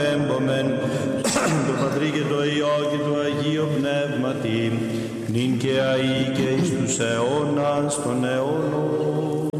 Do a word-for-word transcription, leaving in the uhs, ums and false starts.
Έμπομεν το Πατρί και το Υιό και το Αγίο Πνεύματι, νυν και αεί και εις τους αιώνας των αιώνων.